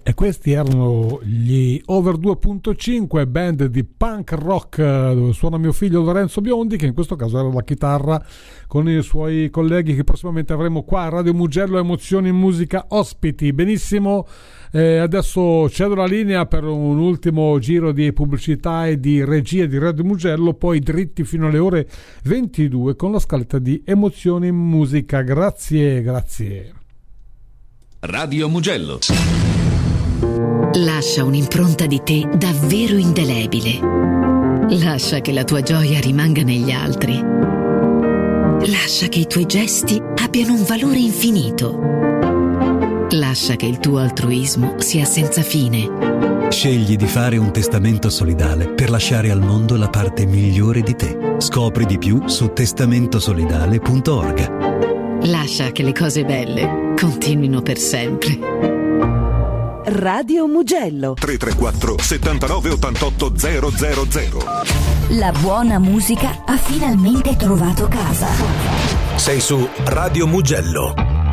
E questi erano gli Over 2.5, band di punk rock dove suona mio figlio Lorenzo Biondi, che in questo caso era la chitarra con i suoi colleghi che prossimamente avremo qua a Radio Mugello. Emozioni in musica ospiti. Benissimo, adesso cedo la linea per un ultimo giro di pubblicità e di regia di Radio Mugello, poi dritti fino alle ore 22 con la scaletta di Emozioni in musica. Grazie. Radio Mugello. Lascia un'impronta di te davvero indelebile. Lascia che la tua gioia rimanga negli altri. Lascia che i tuoi gesti abbiano un valore infinito. Lascia che il tuo altruismo sia senza fine. Scegli di fare un testamento solidale per lasciare al mondo la parte migliore di te. Scopri di più su testamentosolidale.org. Lascia che le cose belle continuino per sempre. Radio Mugello 334 79 88 000. La buona musica ha finalmente trovato casa. Sei su Radio Mugello.